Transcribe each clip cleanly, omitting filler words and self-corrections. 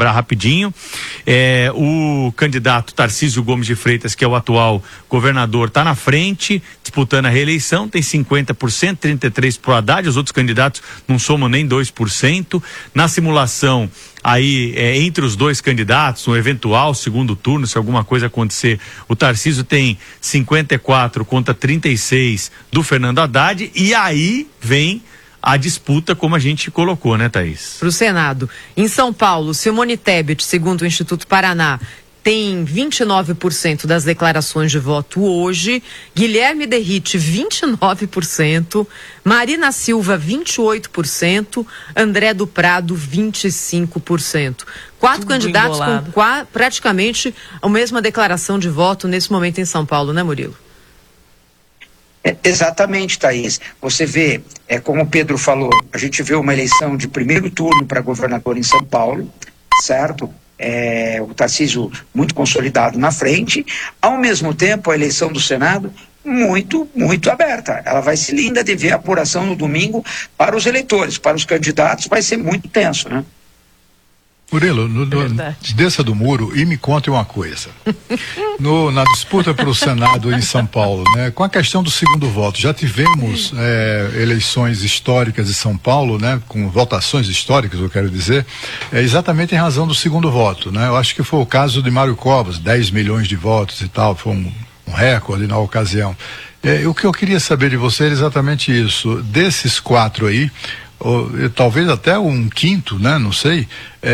lembrar rapidinho. O candidato Tarcísio Gomes de Freitas, que é o atual governador, está na frente, disputando a reeleição, tem 50%, 33% pro Haddad, os outros candidatos não somam nem 2%. Na simulação, aí, entre os dois candidatos, no eventual segundo turno, se alguma coisa acontecer, o Tarcísio tem 54 contra 36 do Fernando Haddad, e aí vem a disputa, como a gente colocou, né, Thaís? Para o Senado. Em São Paulo, Simone Tebet, segundo o Instituto Paraná, tem 29% das declarações de voto hoje, Guilherme Derrite 29%, Marina Silva 28%, André do Prado 25%. Quatro candidatos com praticamente a mesma declaração de voto nesse momento em São Paulo, né, Murilo? Exatamente, Thaís. Você vê, como o Pedro falou, a gente vê uma eleição de primeiro turno para governador em São Paulo, certo? O Tarcísio muito consolidado na frente, ao mesmo tempo a eleição do Senado muito, muito aberta. Ela vai ser linda de ver a apuração no domingo para os eleitores, para os candidatos vai ser muito tenso, né? Murilo, desça do muro e me conte uma coisa. Na disputa para o Senado em São Paulo, né, com a questão do segundo voto, já tivemos eleições históricas em São Paulo, né, com votações históricas, eu quero dizer, exatamente em razão do segundo voto, né? Eu acho que foi o caso de Mário Covas, 10 milhões de votos e tal, foi um recorde na ocasião. O que eu queria saber de você era exatamente isso. Desses 4 aí, talvez até um quinto, né? Não sei,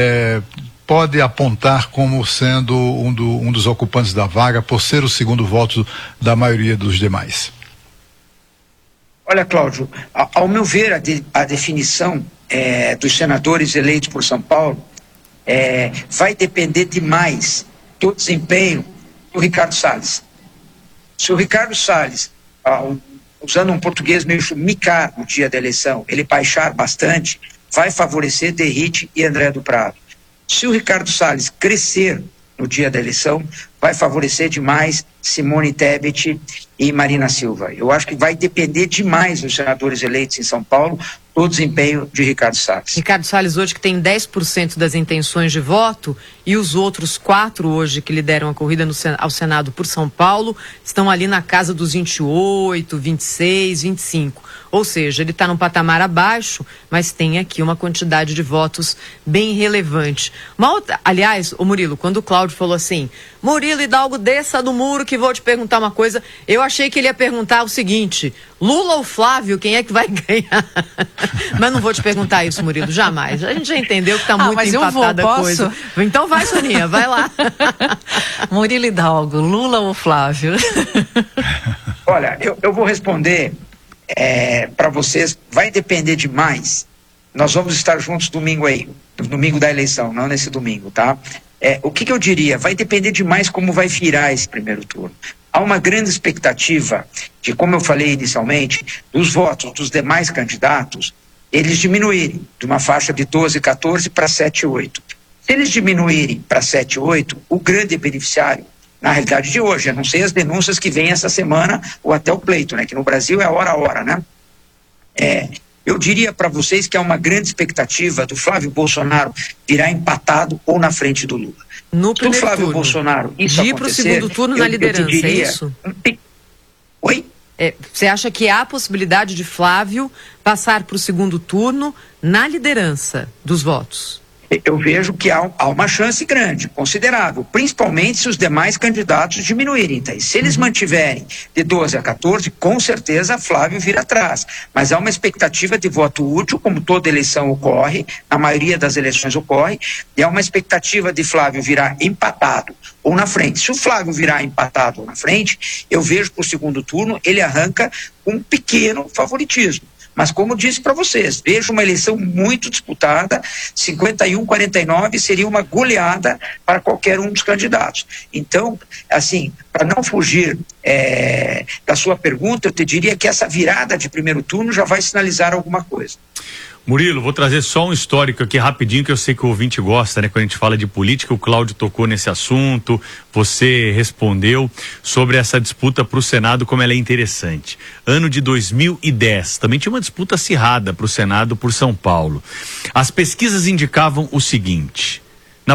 pode apontar como sendo um dos ocupantes da vaga por ser o segundo voto da maioria dos demais. Olha, Cláudio, ao meu ver, a definição dos senadores eleitos por São Paulo vai depender demais do desempenho do Ricardo Salles. Se o Ricardo Salles, usando um português meio micar no dia da eleição, ele baixar bastante, vai favorecer Derrite e André do Prado. Se o Ricardo Salles crescer no dia da eleição, vai favorecer demais Simone Tebet e Marina Silva. Eu acho que vai depender demais dos senadores eleitos em São Paulo do desempenho de Ricardo Salles. Ricardo Salles hoje que tem 10% das intenções de voto, e os outros 4 hoje que lideram a corrida ao Senado por São Paulo estão ali na casa dos 28, 26, 25. Ou seja, ele está num patamar abaixo, mas tem aqui uma quantidade de votos bem relevante. Aliás, Murilo, quando o Cláudio falou assim, Murilo Hidalgo, desça do muro que vou te perguntar uma coisa, eu achei que ele ia perguntar o seguinte, Lula ou Flávio, quem é que vai ganhar? Mas não vou te perguntar isso, Murilo, jamais. A gente já entendeu que está muito empatada a coisa. Então vai, Soninha, vai lá. Murilo Hidalgo, Lula ou Flávio? Olha, eu vou responder para vocês, vai depender demais. Nós vamos estar juntos domingo aí, no domingo da eleição, não nesse domingo, tá? O que eu diria? Vai depender demais como vai virar esse primeiro turno. Há uma grande expectativa de, como eu falei inicialmente, dos votos dos demais candidatos, eles diminuírem de uma faixa de 12, 14 para 7, 8. Se eles diminuírem para 7, 8, o grande beneficiário, na realidade de hoje, a não ser as denúncias que vêm essa semana ou até o pleito, né? Que no Brasil é hora a hora, né? Eu diria para vocês que há uma grande expectativa do Flávio Bolsonaro virar empatado ou na frente do Lula. No primeiro do Flávio turno. Bolsonaro isso ir para o segundo turno na liderança, é isso? Oi? Você acha que há a possibilidade de Flávio passar para o segundo turno na liderança dos votos? Eu vejo que há uma chance grande, considerável, principalmente se os demais candidatos diminuírem. Tá? Se eles mantiverem de 12 a 14, com certeza Flávio vira atrás. Mas há uma expectativa de voto útil, como toda eleição ocorre, a maioria das eleições ocorre, e há uma expectativa de Flávio virar empatado ou na frente. Se o Flávio virar empatado ou na frente, eu vejo que o segundo turno ele arranca um pequeno favoritismo. Mas como disse para vocês, vejo uma eleição muito disputada, 51-49 seria uma goleada para qualquer um dos candidatos. Então, assim, para não fugir da sua pergunta, eu te diria que essa virada de primeiro turno já vai sinalizar alguma coisa. Murilo, vou trazer só um histórico aqui rapidinho, que eu sei que o ouvinte gosta, né? Quando a gente fala de política, o Cláudio tocou nesse assunto, você respondeu sobre essa disputa para o Senado, como ela é interessante. Ano de 2010, também tinha uma disputa acirrada para o Senado por São Paulo. As pesquisas indicavam o seguinte: